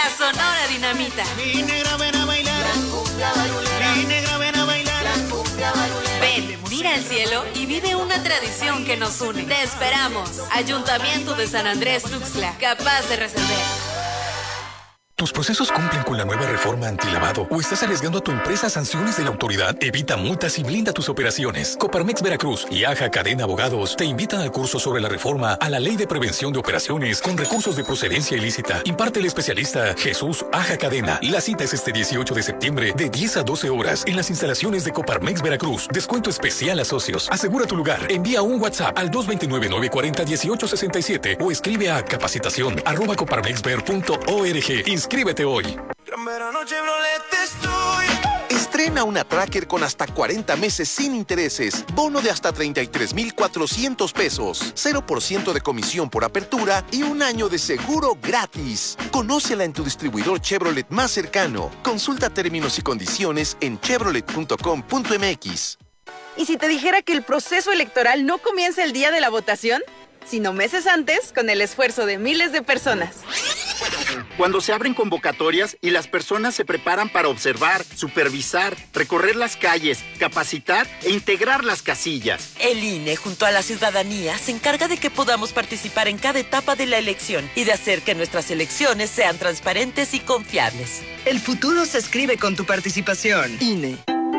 La Sonora Dinamita. Mi negra, ven a bailar. La cumbia barulera. Mi negra, ven a bailar. La cumbia barulera. Ven, mira al cielo y vive una tradición que nos une. Te esperamos. Ayuntamiento de San Andrés Tuxtla, capaz de resolver. ¿Tus procesos cumplen con la nueva reforma antilavado o estás arriesgando a tu empresa a sanciones de la autoridad? Evita multas y blinda tus operaciones. Coparmex Veracruz y AJA Cadena Abogados te invitan al curso sobre la reforma a la Ley de Prevención de Operaciones con recursos de procedencia ilícita. Imparte el especialista Jesús Aja Cadena. La cita es este 18 de septiembre de 10 a 12 horas en las instalaciones de Coparmex Veracruz. Descuento especial a socios. Asegura tu lugar. Envía un WhatsApp al 229-940-1867 o escribe a capacitación@coparmexver.org. Inscríbete hoy. Estrena una Tracker con hasta 40 meses sin intereses, bono de hasta 33,400 pesos, 0% de comisión por apertura y un año de seguro gratis. Conócela en tu distribuidor Chevrolet más cercano. Consulta términos y condiciones en chevrolet.com.mx. ¿Y si te dijera que el proceso electoral no comienza el día de la votación, sino meses antes, con el esfuerzo de miles de personas? Cuando se abren convocatorias y las personas se preparan para observar, supervisar, recorrer las calles, capacitar e integrar las casillas. El INE, junto a la ciudadanía, se encarga de que podamos participar en cada etapa de la elección y de hacer que nuestras elecciones sean transparentes y confiables. El futuro se escribe con tu participación. INE.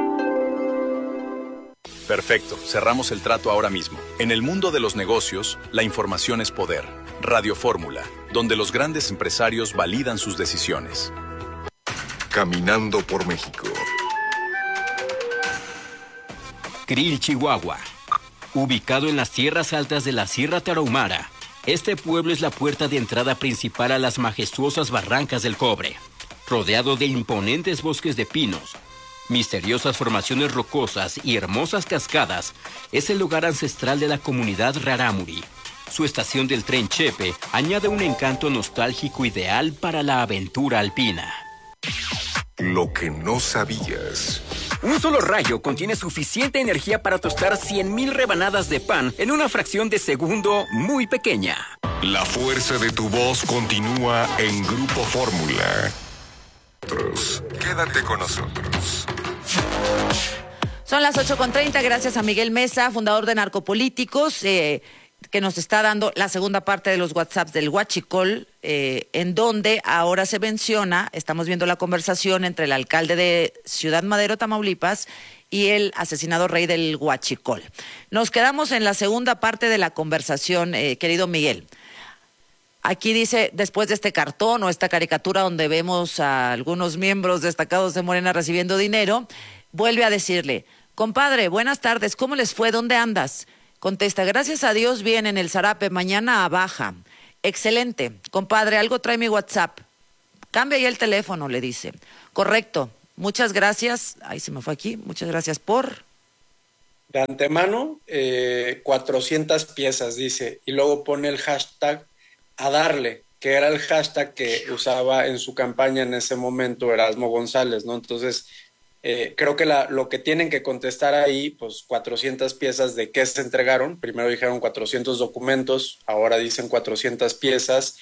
Perfecto, cerramos el trato ahora mismo. En el mundo de los negocios, la información es poder. Radio Fórmula, donde los grandes empresarios validan sus decisiones. Caminando por México. Krill, Chihuahua. Ubicado en las tierras altas de la Sierra Tarahumara, este pueblo es la puerta de entrada principal a las majestuosas barrancas del Cobre. Rodeado de imponentes bosques de pinos, misteriosas formaciones rocosas y hermosas cascadas, es el lugar ancestral de la comunidad Rarámuri. Su estación del tren Chepe añade un encanto nostálgico ideal para la aventura alpina. Lo que no sabías. Un solo rayo contiene suficiente energía para tostar 100,000 rebanadas de pan en una fracción de segundo muy pequeña. La fuerza de tu voz continúa en Grupo Fórmula. Quédate con nosotros. Son las 8:30, gracias a Miguel Mesa, fundador de Narcopolíticos, que nos está dando la segunda parte de los WhatsApps del Huachicol, en donde ahora se menciona, estamos viendo la conversación entre el alcalde de Ciudad Madero, Tamaulipas, y el asesinado rey del Huachicol. Nos quedamos en la segunda parte de la conversación, querido Miguel. Aquí dice, después de este cartón o esta caricatura donde vemos a algunos miembros destacados de Morena recibiendo dinero, vuelve a decirle, compadre, buenas tardes, ¿cómo les fue? ¿Dónde andas? Contesta, gracias a Dios bien en el Zarape, mañana a Baja. Excelente, compadre, algo trae mi WhatsApp. Cambia ya el teléfono, le dice. Correcto, muchas gracias. Ay, se me fue aquí, muchas gracias por... De antemano, 400 piezas, dice, y luego pone el hashtag a darle, que era el hashtag que usaba en su campaña en ese momento Erasmo González, ¿no? Entonces, creo que lo que tienen que contestar ahí, pues 400 piezas de qué se entregaron. Primero dijeron 400 documentos, ahora dicen 400 piezas.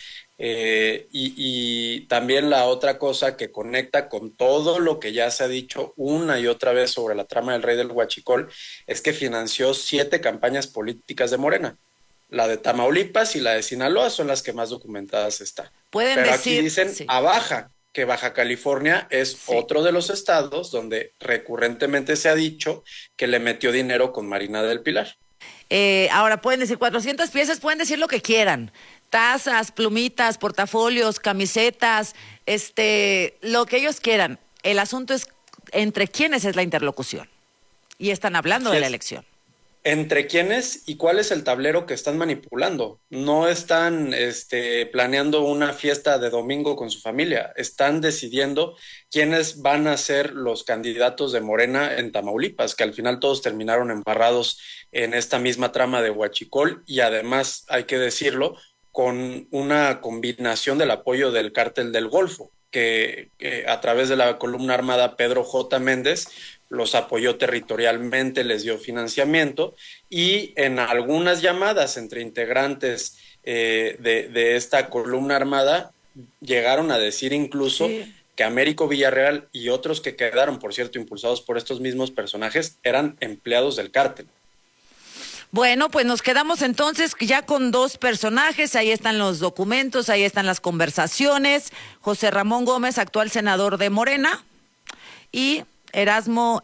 Y también la otra cosa que conecta con todo lo que ya se ha dicho una y otra vez sobre la trama del rey del Huachicol es que financió 7 campañas políticas de Morena. La de Tamaulipas y la de Sinaloa son las que más documentadas están. Pueden Pero decir, aquí dicen sí, a Baja, que Baja California es otro de los estados donde recurrentemente se ha dicho que le metió dinero con Marina del Pilar. Ahora pueden decir 400 piezas, pueden decir lo que quieran. Tazas, plumitas, portafolios, camisetas, lo que ellos quieran. El asunto es entre quiénes es la interlocución. Y están hablando de la elección. ¿Entre quiénes y cuál es el tablero que están manipulando? No están planeando una fiesta de domingo con su familia, están decidiendo quiénes van a ser los candidatos de Morena en Tamaulipas, que al final todos terminaron embarrados en esta misma trama de Huachicol y además, hay que decirlo, con una combinación del apoyo del Cártel del Golfo, que a través de la columna armada Pedro J. Méndez los apoyó territorialmente, les dio financiamiento y en algunas llamadas entre integrantes de esta columna armada llegaron a decir incluso que Américo Villarreal y otros que quedaron, por cierto, impulsados por estos mismos personajes, eran empleados del cártel. Bueno, pues nos quedamos entonces ya con 2 personajes, ahí están los documentos, ahí están las conversaciones, José Ramón Gómez, actual senador de Morena, y Erasmo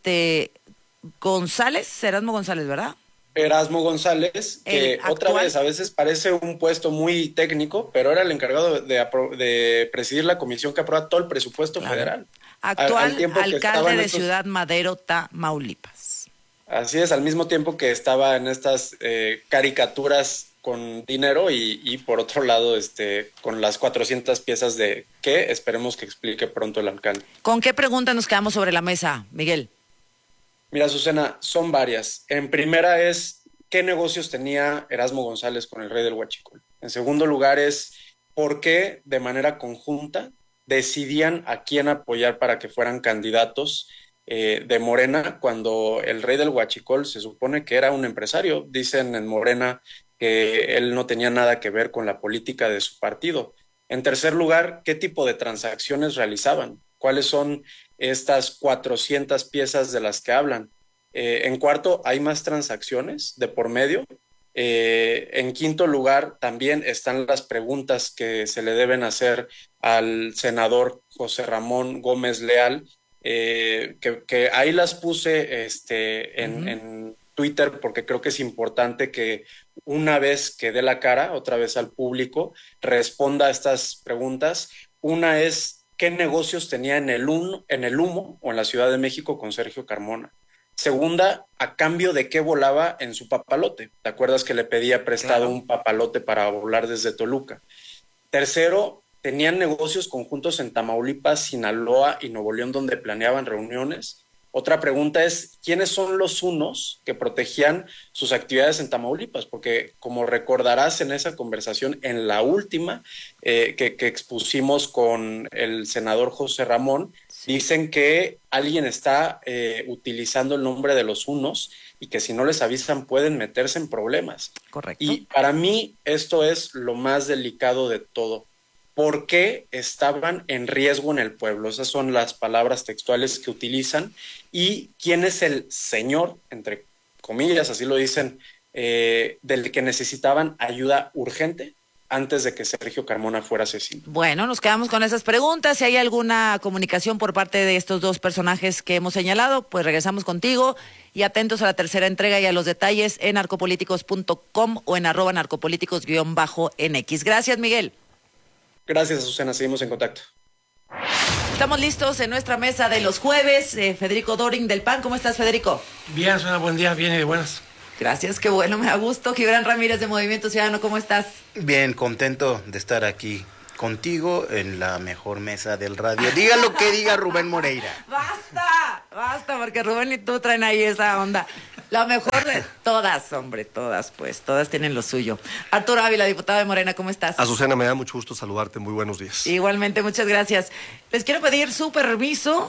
González, ¿verdad? Erasmo González, que otra vez a veces parece un puesto muy técnico, pero era el encargado de presidir la comisión que aprueba todo el presupuesto federal. Actual alcalde de Ciudad Madero, Tamaulipas. Así es, al mismo tiempo que estaba en estas caricaturas con dinero y por otro lado con las 400 piezas de que esperemos que explique pronto el alcalde. ¿Con qué pregunta nos quedamos sobre la mesa, Miguel? Mira, Susana, son varias. En primera es, ¿qué negocios tenía Erasmo González con el rey del Huachicol? En segundo lugar es, ¿por qué de manera conjunta decidían a quién apoyar para que fueran candidatos de Morena cuando el rey del Huachicol se supone que era un empresario? Dicen en Morena que él no tenía nada que ver con la política de su partido. En tercer lugar, ¿qué tipo de transacciones realizaban? ¿Cuáles son estas 400 piezas de las que hablan? En cuarto, ¿hay más transacciones de por medio? En quinto lugar, también están las preguntas que se le deben hacer al senador José Ramón Gómez Leal, que ahí las puse en Twitter porque creo que es importante que una vez que dé la cara, otra vez al público, responda a estas preguntas. Una es, ¿qué negocios tenía en el humo o en la Ciudad de México con Sergio Carmona? Segunda, ¿a cambio de qué volaba en su papalote? ¿Te acuerdas que le pedía prestado un papalote para volar desde Toluca? Tercero, ¿tenían negocios conjuntos en Tamaulipas, Sinaloa y Nuevo León donde planeaban reuniones? Otra pregunta es, ¿quiénes son los unos que protegían sus actividades en Tamaulipas? Porque como recordarás en esa conversación, en la última que expusimos con el senador José Ramón, dicen que alguien está utilizando el nombre de los unos y que si no les avisan pueden meterse en problemas. Correcto. Y para mí esto es lo más delicado de todo. ¿Por qué estaban en riesgo en el pueblo? Esas son las palabras textuales que utilizan. ¿Y quién es el señor, entre comillas, así lo dicen, del que necesitaban ayuda urgente antes de que Sergio Carmona fuera asesinado? Bueno, nos quedamos con esas preguntas. Si hay alguna comunicación por parte de estos 2 personajes que hemos señalado, pues regresamos contigo y atentos a la tercera entrega y a los detalles en narcopolíticos.com o en @narcopolíticos_MX. Gracias, Miguel. Gracias, Susana. Seguimos en contacto. Estamos listos en nuestra mesa de los jueves. Federico Doring del PAN. ¿Cómo estás, Federico? Bien, Susana, buen día. Bien y de buenas. Gracias, qué bueno, me da gusto. Gibran Ramírez de Movimiento Ciudadano, ¿cómo estás? Bien, contento de estar aquí contigo en la mejor mesa del radio. Diga lo que diga Rubén Moreira. Basta, porque Rubén y tú traen ahí esa onda. La mejor de todas, hombre, todas tienen lo suyo. Arturo Ávila, diputado de Morena, ¿cómo estás? Azucena, me da mucho gusto saludarte, muy buenos días. Igualmente, muchas gracias. Les quiero pedir su permiso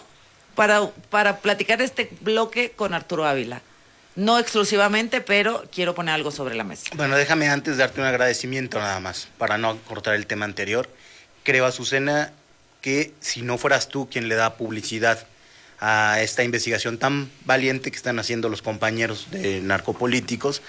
para platicar este bloque con Arturo Ávila. No exclusivamente, pero quiero poner algo sobre la mesa. Bueno, déjame antes darte un agradecimiento nada más, para no cortar el tema anterior. Creo, Azucena, que si no fueras tú quien le da publicidad a esta investigación tan valiente que están haciendo los compañeros de narcopolíticos,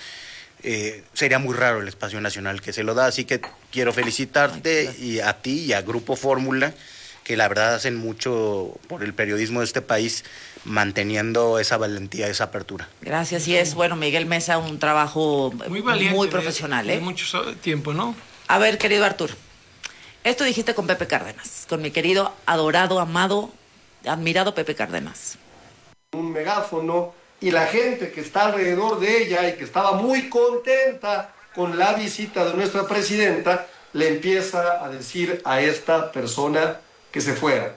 sería muy raro el espacio nacional que se lo da. Así que quiero felicitarte y a ti y a Grupo Fórmula, que la verdad hacen mucho por el periodismo de este país, manteniendo esa valentía, esa apertura. Gracias, y es, bueno, Miguel Mesa, un trabajo muy valiente, muy profesional. De mucho tiempo, ¿no? A ver, querido Arturo, esto dijiste con Pepe Cárdenas, con mi querido, adorado, amado, admirado Pepe Cárdenas. Un megáfono y la gente que está alrededor de ella y que estaba muy contenta con la visita de nuestra presidenta, le empieza a decir a esta persona que se fuera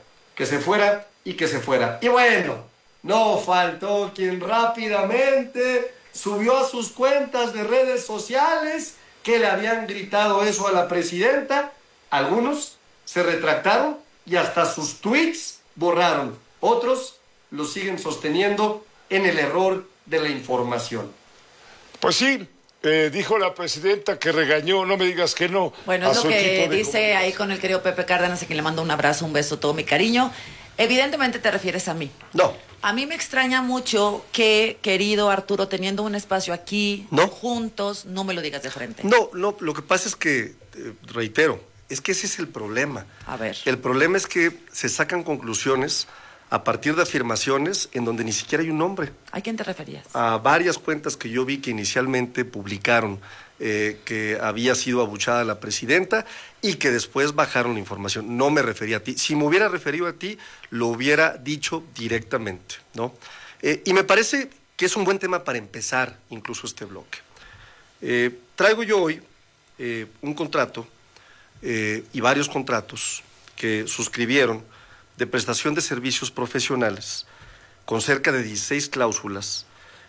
y que se fuera. Y bueno, no faltó quien rápidamente subió a sus cuentas de redes sociales que le habían gritado eso a la presidenta. Algunos se retractaron y hasta sus tweets borraron. Otros lo siguen sosteniendo en el error de la información. Pues sí, Dijo la presidenta que regañó, no me digas que no. Bueno, es lo que dice ahí con el querido Pepe Cárdenas, a quien le mando un abrazo, un beso, todo mi cariño. Evidentemente te refieres a mí. No. A mí me extraña mucho que, querido Arturo, teniendo un espacio aquí, juntos, no me lo digas de frente. No, lo que pasa es que, reitero, es que ese es el problema. A ver. El problema es que se sacan conclusiones a partir de afirmaciones en donde ni siquiera hay un nombre. ¿A quién te referías? A varias cuentas que yo vi que inicialmente publicaron que había sido abuchada la presidenta y que después bajaron la información. No me refería a ti. Si me hubiera referido a ti, lo hubiera dicho directamente, ¿no? Y me parece que es un buen tema para empezar incluso este bloque. Traigo yo hoy un contrato y varios contratos que suscribieron de prestación de servicios profesionales con cerca de 16 cláusulas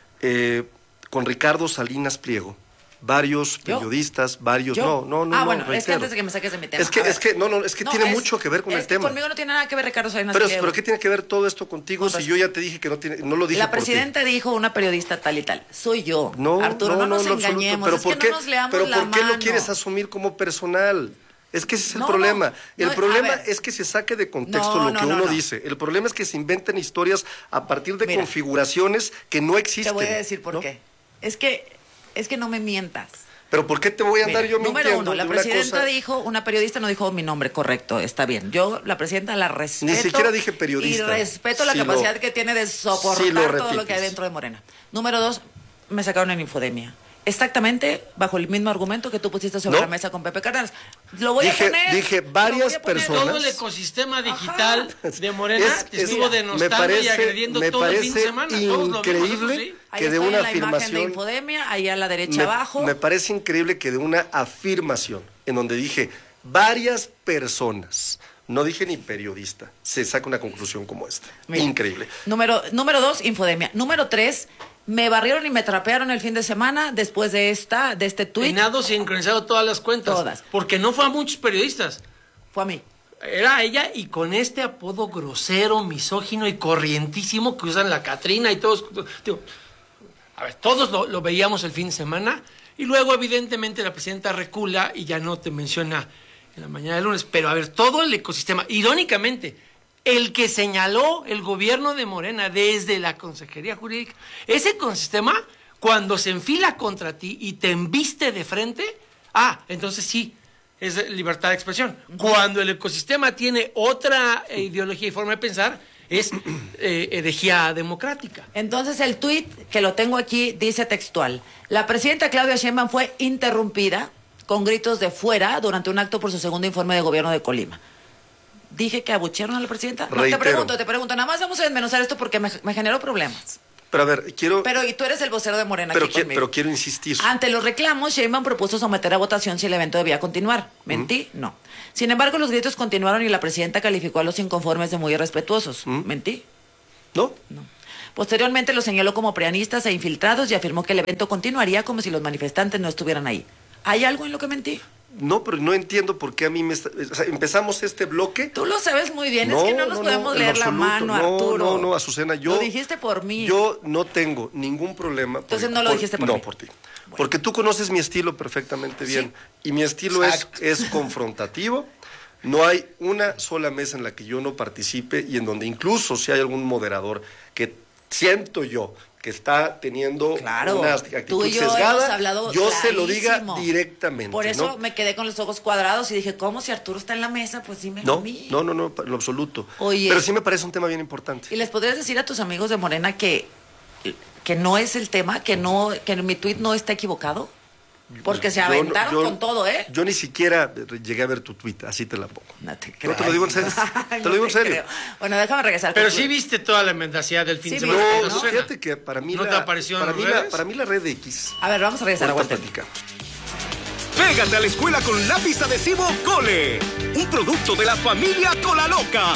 con Ricardo Salinas Pliego, varios periodistas, varios... ¿Yo? No, bueno, reitero. es que antes de que me saques de mi tema. Es que tiene mucho que ver con el tema. Conmigo no tiene nada que ver Ricardo Salinas Pliego. Pero ¿qué tiene que ver todo esto contigo si yo ya te dije que no lo dije La presidenta dijo una periodista tal y tal. Soy yo. Arturo, no nos engañemos. Pero es que no nos leamos pero la ¿por qué mano? lo quieres asumir como personal? Es que ese es el problema. El problema es que se saque de contexto lo que uno dice. El problema es que se inventen historias a partir de configuraciones que no existen. Te voy a decir por qué. Es que no me mientas. ¿Pero por qué te voy a andar yo mintiendo? Número uno, la presidenta dijo, una periodista no dijo mi nombre, correcto, está bien. Yo, la presidenta, la respeto. Ni siquiera dije periodista. Y respeto la capacidad que tiene de soportar todo lo que hay dentro de Morena. Número dos, me sacaron en Infodemia. Exactamente bajo el mismo argumento que tú pusiste sobre la mesa con Pepe Cárdenas. Lo voy a poner. Dije varias personas. Todo el ecosistema digital de Morena estuvo denostando y agrediendo todo el fin de semana. Increíble que de una afirmación. De Infodemia, ahí a la derecha abajo. Me parece increíble que de una afirmación en donde dije varias personas, no dije ni periodista, se saca una conclusión como esta. Mira, increíble. Número dos, Infodemia. Número tres, me barrieron y me trapearon el fin de semana después de este tuit. Peinado, sincronizado todas las cuentas. Todas. Porque no fue a muchos periodistas. Fue a mí. Era a ella y con este apodo grosero, misógino y corrientísimo que usan la Catrina y todos. Digo, a ver, todos lo veíamos el fin de semana y luego evidentemente la presidenta recula y ya no te menciona en la mañana del lunes. Pero a ver, todo el ecosistema, irónicamente, el que señaló el gobierno de Morena desde la Consejería Jurídica, ese ecosistema, cuando se enfila contra ti y te embiste de frente, entonces sí, es libertad de expresión. Cuando el ecosistema tiene otra ideología y forma de pensar, es herejía democrática. Entonces el tuit, que lo tengo aquí, dice textual: la presidenta Claudia Sheinbaum fue interrumpida con gritos de fuera durante un acto por su segundo informe de gobierno de Colima. ¿Dije que abuchearon a la presidenta? No, te pregunto, nada más vamos a desmenuzar esto porque me generó problemas. Pero a ver, Pero y tú eres el vocero de Morena aquí conmigo. Pero quiero insistir. Ante los reclamos, Sheinbaum propuso someter a votación si el evento debía continuar. ¿Mentí? No. Sin embargo, los gritos continuaron y la presidenta calificó a los inconformes de muy irrespetuosos. ¿Mentí? No. Posteriormente los señaló como prianistas e infiltrados y afirmó que el evento continuaría como si los manifestantes no estuvieran ahí. ¿Hay algo en lo que mentí? No, pero no entiendo por qué a mí empezamos este bloque. Tú lo sabes muy bien, es que no nos podemos leer la mano, Arturo. No, Azucena, Lo dijiste por mí. Yo no tengo ningún problema. Entonces no lo dijiste por mí. No, por ti. Bueno. Porque tú conoces mi estilo perfectamente bien. ¿Sí? Y mi estilo es confrontativo. No hay una sola mesa en la que yo no participe y en donde incluso si hay algún moderador que siento yo que está teniendo una actitud sesgada, yo se lo diga directamente. Por eso me quedé con los ojos cuadrados y dije, ¿cómo? Si Arturo está en la mesa, pues dime a mí. No, en lo absoluto. Oye, pero sí me parece un tema bien importante. ¿Y les podrías decir a tus amigos de Morena que no es el tema, que mi tuit no está equivocado? Porque se aventaron con todo, ¿eh? Yo ni siquiera llegué a ver tu tuit, así te la pongo. No te creo. No, te lo digo en serio. Te lo digo en serio. Bueno, déjame regresar. Pero sí viste toda la mendacidad del fin de semana. No, fíjate que para mí ¿No te apareció en las redes? Para mí la red de X. A ver, vamos a regresar. Aguanta. Pégate a la escuela con lápiz adhesivo Cole, un producto de la familia Colaloca.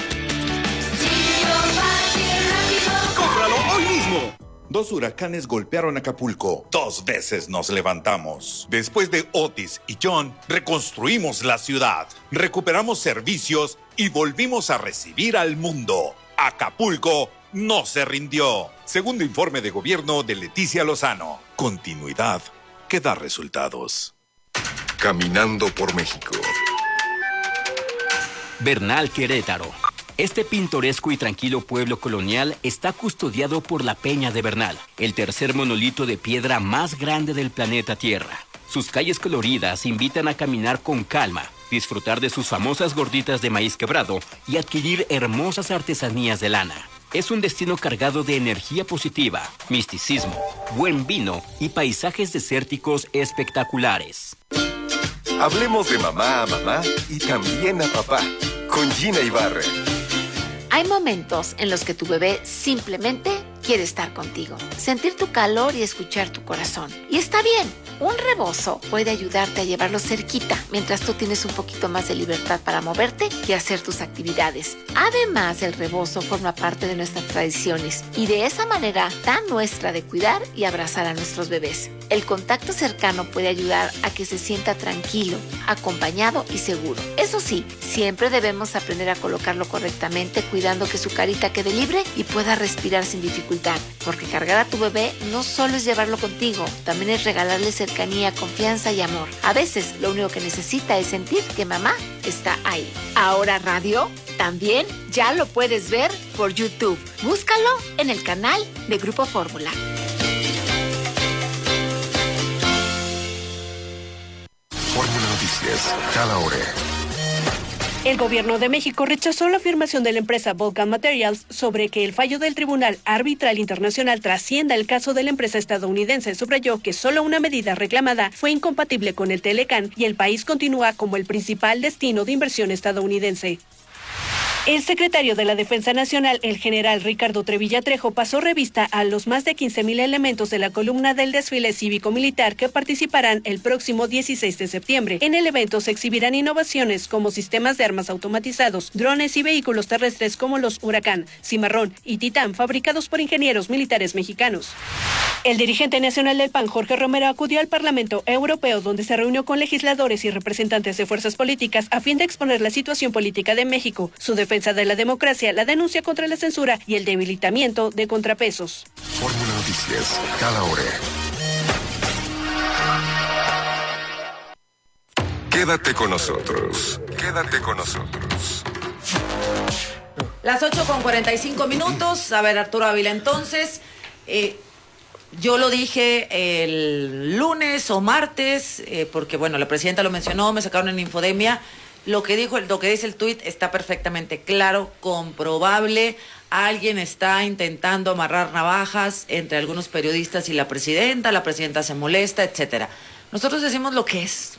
¡Cómpralo hoy mismo! 2 huracanes golpearon Acapulco. 2 veces nos levantamos. Después de Otis y John, reconstruimos la ciudad, recuperamos servicios y volvimos a recibir al mundo. Acapulco no se rindió. Segundo informe de gobierno de Leticia Lozano. Continuidad que da resultados. Caminando por México. Bernal, Querétaro. Este pintoresco y tranquilo pueblo colonial está custodiado por la Peña de Bernal, el tercer monolito de piedra más grande del planeta Tierra. Sus calles coloridas invitan a caminar con calma, disfrutar de sus famosas gorditas de maíz quebrado y adquirir hermosas artesanías de lana. Es un destino cargado de energía positiva, misticismo, buen vino y paisajes desérticos espectaculares. Hablemos de mamá a mamá y también a papá, con Gina Ibarra. Hay momentos en los que tu bebé simplemente quiere estar contigo, sentir tu calor y escuchar tu corazón. Y está bien, un rebozo puede ayudarte a llevarlo cerquita mientras tú tienes un poquito más de libertad para moverte y hacer tus actividades. Además, el rebozo forma parte de nuestras tradiciones y de esa manera tan nuestra de cuidar y abrazar a nuestros bebés. El contacto cercano puede ayudar a que se sienta tranquilo, acompañado y seguro. Eso sí, siempre debemos aprender a colocarlo correctamente, cuidando que su carita quede libre y pueda respirar sin dificultad. Porque cargar a tu bebé no solo es llevarlo contigo, también es regalarle cercanía, confianza y amor. A veces lo único que necesita es sentir que mamá está ahí. Ahora Radio también ya lo puedes ver por YouTube. Búscalo en el canal de Grupo Fórmula. Fórmula Noticias, cada hora. El gobierno de México rechazó la afirmación de la empresa Vulcan Materials sobre que el fallo del Tribunal Arbitral Internacional trascienda el caso de la empresa estadounidense. Subrayó que solo una medida reclamada fue incompatible con el Telecán y el país continúa como el principal destino de inversión estadounidense. El secretario de la Defensa Nacional, el general Ricardo Trevilla Trejo, pasó revista a los más de 15,000 elementos de la columna del desfile cívico-militar que participarán el próximo 16 de septiembre. En el evento se exhibirán innovaciones como sistemas de armas automatizados, drones y vehículos terrestres como los Huracán, Cimarrón y Titán, fabricados por ingenieros militares mexicanos. El dirigente nacional del PAN, Jorge Romero, acudió al Parlamento Europeo, donde se reunió con legisladores y representantes de fuerzas políticas a fin de exponer la situación política de México, su defensa de la democracia, la denuncia contra la censura y el debilitamiento de contrapesos. Fórmula Noticias, cada hora. Quédate con nosotros. Quédate con nosotros. Las 8:45. A ver, Arturo Ávila, entonces, yo lo dije el lunes o martes, porque, bueno, la presidenta lo mencionó, me sacaron en Infodemia. Lo que dice el tuit está perfectamente claro, comprobable. Alguien está intentando amarrar navajas entre algunos periodistas y la presidenta se molesta, etcétera. Nosotros decimos lo que es,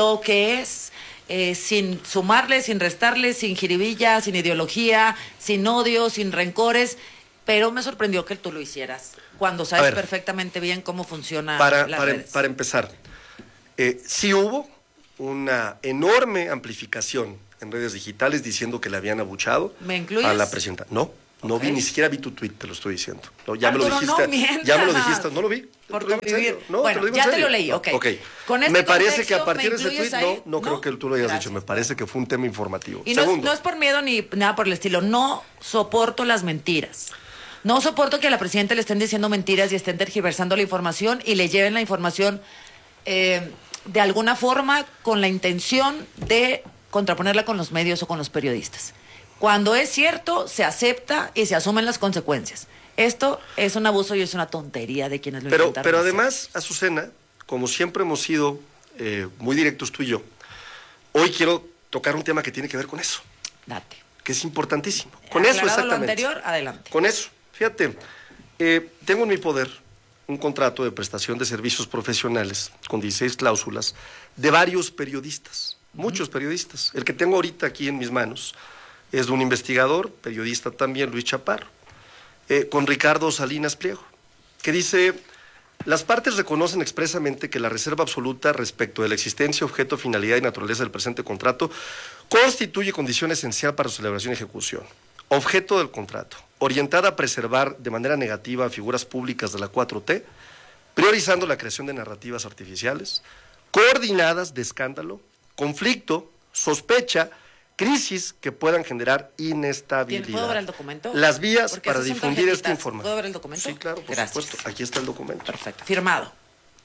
sin sumarle, sin restarle, sin jiribilla, sin ideología, sin odio, sin rencores, pero me sorprendió que tú lo hicieras, cuando sabes perfectamente bien cómo funciona las redes. Para empezar, sí hubo una enorme amplificación en redes digitales diciendo que le habían abuchado a la presidenta. No vi, ni siquiera vi tu tweet, te lo estoy diciendo. No, ya Arturo, me lo dijiste, ya me lo dijiste, no lo vi. Por convivir. Bueno, ya te lo leí, ok. Con este me parece que a partir de ese tweet, no creo que tú lo hayas dicho, me parece que fue un tema informativo. Y no es por miedo ni nada por el estilo, no soporto las mentiras. No soporto que a la presidenta le estén diciendo mentiras y estén tergiversando la información y le lleven la información de alguna forma con la intención de contraponerla con los medios o con los periodistas. Cuando es cierto, se acepta y se asumen las consecuencias. Esto es un abuso y es una tontería de quienes lo intentaron. Pero además, Azucena, como siempre hemos sido muy directos tú y yo, hoy quiero tocar un tema que tiene que ver con eso. Date. Que es importantísimo. Con eso exactamente. Lo anterior, adelante. Con eso. Fíjate, tengo en mi poder un contrato de prestación de servicios profesionales con 16 cláusulas de varios periodistas, muchos periodistas. El que tengo ahorita aquí en mis manos es de un investigador, periodista también, Luis Chaparro, con Ricardo Salinas Pliego, que dice: las partes reconocen expresamente que la reserva absoluta respecto de la existencia, objeto, finalidad y naturaleza del presente contrato constituye condición esencial para su celebración y ejecución. Objeto del contrato, orientada a preservar de manera negativa a figuras públicas de la 4T, priorizando la creación de narrativas artificiales, coordinadas de escándalo, conflicto, sospecha, crisis que puedan generar inestabilidad. ¿Puedo ver el documento? Las vías para difundir esta información. ¿Puedo ver el documento? Sí, claro, por supuesto. Aquí está el documento. Perfecto. Firmado.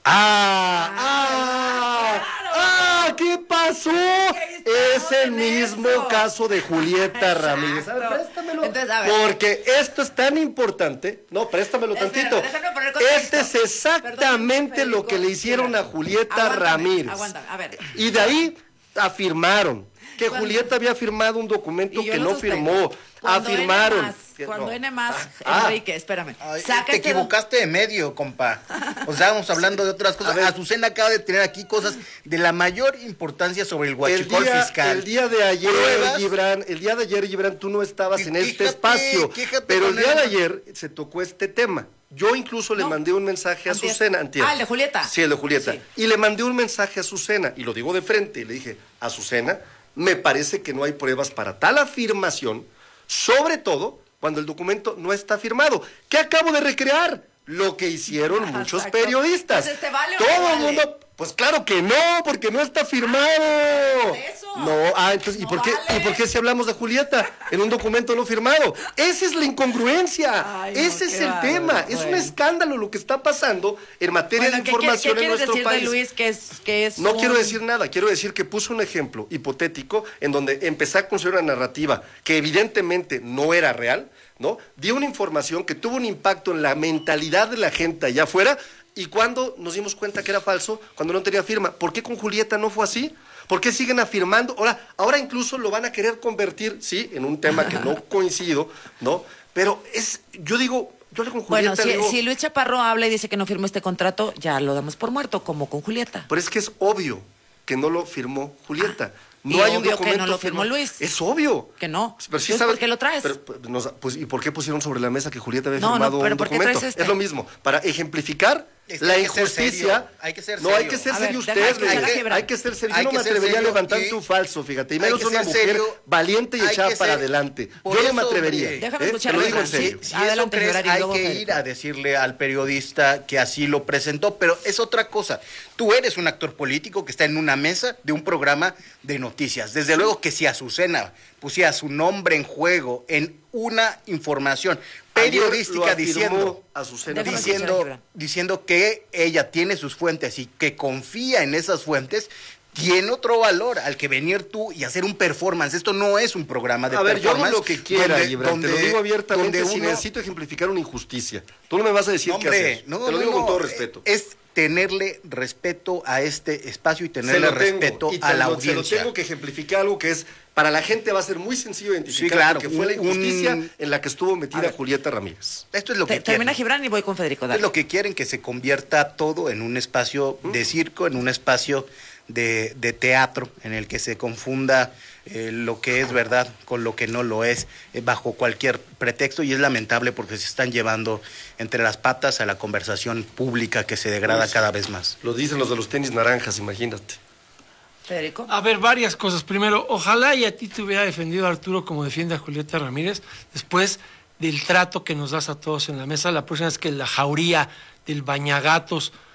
¿Qué pasó? Es el mismo caso de Julieta Ramírez. A ver, préstamelo. Entonces, a ver. Porque esto es tan importante. No, préstamelo tantito. Este es exactamente lo que le hicieron a Julieta Ramírez. Aguanta, a ver. Y de ahí afirmaron que Julieta había firmado un documento que no firmó. Afirmaron. Cuando N más, Enrique, espérame. Te equivocaste de medio, compa. O sea, estábamos hablando de otras cosas. Azucena acaba de tener aquí cosas de la mayor importancia sobre el huachicol fiscal. El día de ayer, Gibran, tú no estabas en este espacio. Pero el día de ayer se tocó este tema. Yo incluso le mandé un mensaje a Azucena. Antier. El de Julieta. Sí, el de Julieta. Sí. Y le mandé un mensaje a Azucena, y lo digo de frente, y le dije, Azucena, me parece que no hay pruebas para tal afirmación, sobre todo cuando el documento no está firmado. ¿Qué acabo de recrear? Lo que hicieron muchos periodistas. Pues ¿vale todo el mundo, pues claro que no, porque no está firmado. No, entonces, ¿y por qué si hablamos de Julieta en un documento no firmado? Esa es la incongruencia. Ese es el tema. Es un escándalo lo que está pasando en materia de información en nuestro país. De Luis que es no quiero decir nada, quiero decir que puso un ejemplo hipotético en donde empecé a construir una narrativa que evidentemente no era real, ¿no? Dio una información que tuvo un impacto en la mentalidad de la gente allá afuera, y cuando nos dimos cuenta que era falso, cuando no tenía firma. ¿Por qué con Julieta no fue así? ¿Por qué siguen afirmando? Ahora incluso lo van a querer convertir, sí, en un tema que no coincido, ¿no? Pero yo le con Julieta. Bueno, si Luis Chaparro habla y dice que no firmó este contrato, ya lo damos por muerto, como con Julieta. Pero es que es obvio que no lo firmó Julieta. No hay un documento que no lo firmó Luis. Es obvio. Que no. Pero sí ¿por qué lo traes? ¿Y por qué pusieron sobre la mesa que Julieta había firmado un documento? Es lo mismo. Para ejemplificar la injusticia. Hay que ser serio. No, hay que ser serio usted. Hay que ser serio. Yo no me atrevería a levantar tu falso, fíjate. Y menos una mujer valiente y echada para adelante. Yo no me atrevería. Déjame escuchar. Lo digo en serio. Si eso crees, hay que ir a decirle al periodista que así lo presentó. Pero es otra cosa. Tú eres un actor político que está en una mesa de un programa de noticias. Desde luego que si Azucena pusiera su nombre en juego en una información periodística diciendo que ella tiene sus fuentes y que confía en esas fuentes, tiene otro valor al que venir tú y hacer un performance. Esto no es un programa de performance. Yo hago lo que quiera, Gibran, te lo digo abiertamente, si necesito ejemplificar una injusticia. Tú no me vas a decir qué hacer. Te lo digo con todo respeto. Es tenerle respeto a este espacio y tenerle respeto a la audiencia. Se lo tengo que ejemplificar algo que es, para la gente va a ser muy sencillo identificar que fue la injusticia en la que estuvo metida Julieta Ramírez. Esto es lo que termina Gibran y voy con Federico. Dale. Es lo que quieren, que se convierta todo en un espacio de circo, en un espacio de teatro, en el que se confunda lo que es verdad con lo que no lo es, bajo cualquier pretexto, y es lamentable porque se están llevando entre las patas a la conversación pública que se degrada cada vez más. Lo dicen los de los tenis naranjas, imagínate. Federico. A ver, varias cosas. Primero, ojalá y a ti te hubiera defendido Arturo como defiende a Julieta Ramírez, después del trato que nos das a todos en la mesa. La próxima vez que la jauría del bañagatos